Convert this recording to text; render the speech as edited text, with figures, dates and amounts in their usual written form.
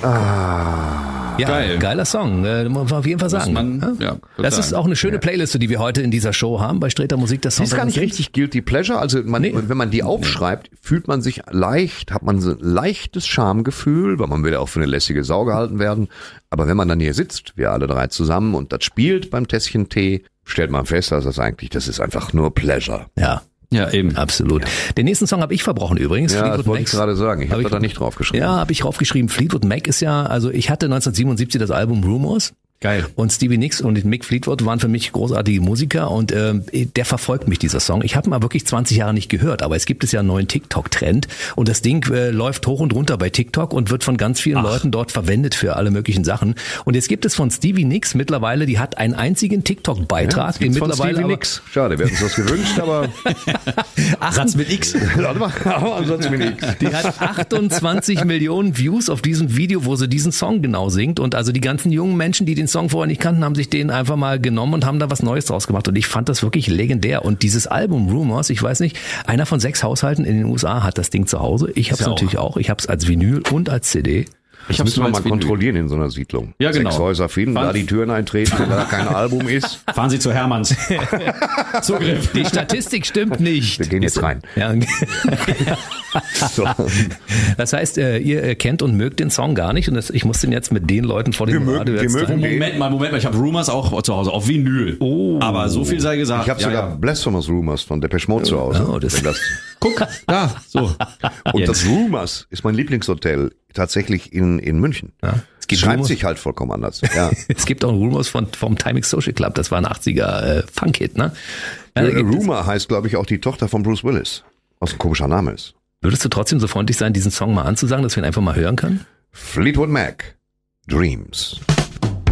Ja, geil. Geiler Song, muss man auf jeden Fall sagen. Das ist auch eine schöne Playliste, die wir heute in dieser Show haben bei Streter Musik. Das ist gar nicht richtig Guilty Pleasure. Also wenn man die aufschreibt, fühlt man sich leicht, hat man so ein leichtes Schamgefühl, weil man will ja auch für eine lässige Sau gehalten werden. Aber wenn man dann hier sitzt, wir alle drei zusammen und das spielt beim Tässchen Tee, stellt man fest, dass das ist einfach nur Pleasure. Ja, eben. Absolut. Ja. Den nächsten Song habe ich verbrochen übrigens. Ja, Fleetwood das wollte ich gerade sagen. Ich habe da nicht draufgeschrieben. Ja, habe ich draufgeschrieben. Fleetwood Mac ist ja, also ich hatte 1977 das Album Rumors. Geil. Und Stevie Nicks und Mick Fleetwood waren für mich großartige Musiker und der verfolgt mich, dieser Song. Ich habe ihn mal wirklich 20 Jahre nicht gehört, aber es gibt ja einen neuen TikTok-Trend und das Ding läuft hoch und runter bei TikTok und wird von ganz vielen Leuten dort verwendet für alle möglichen Sachen. Und jetzt gibt es von Stevie Nicks mittlerweile, die hat einen einzigen TikTok-Beitrag. Ja, von Stevie Nicks. Schade, wir hätten uns das gewünscht, aber... Satz mit X. Satz mit X. Die hat 28 Millionen Views auf diesem Video, wo sie diesen Song genau singt und also die ganzen jungen Menschen, die den Song vorher nicht kannten, haben sich den einfach mal genommen und haben da was Neues draus gemacht. Und ich fand das wirklich legendär. Und dieses Album Rumors, ich weiß nicht, einer von 6 Haushalten in den USA hat das Ding zu Hause. Ich habe es natürlich auch. Ich habe es als Vinyl und als CD. Das müssen wir mal kontrollieren in so einer Siedlung. Ja, genau. 6 Häuser finden, da die Türen eintreten, wenn da kein Album ist. Fahren Sie zu Hermanns. Zugriff. Die Statistik stimmt nicht. Wir gehen jetzt rein. Ja. So. Das heißt, ihr kennt und mögt den Song gar nicht und ich muss den jetzt mit den Leuten vor dem Radio jetzt zeigen. Moment mal, ich habe Rumors auch zu Hause, auf Vinyl. Oh. Aber so viel sei gesagt. Ich habe sogar Blasphemous Rumors von Depeche Mode zu Hause. Oh, guck, da, so. Und das Rumors ist mein Lieblingshotel tatsächlich in München. Ja. Es schreibt sich halt vollkommen anders. Ja. Es gibt auch Rumors vom Timex Social Club, das war ein 80er Funk-Hit, ne? Ja, Rumor heißt, glaube ich, auch die Tochter von Bruce Willis. Was ein komischer Name ist. Würdest du trotzdem so freundlich sein, diesen Song mal anzusagen, dass wir ihn einfach mal hören können? Fleetwood Mac, Dreams.